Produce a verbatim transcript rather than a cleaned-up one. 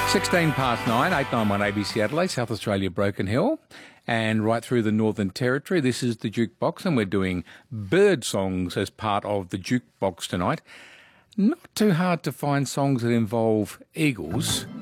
sixteen past nine, eight nine one A B C Adelaide, South Australia, Broken Hill, and right through the Northern Territory. This is the Jukebox, and we're doing bird songs as part of the Jukebox tonight. Not too hard to find songs that involve eagles,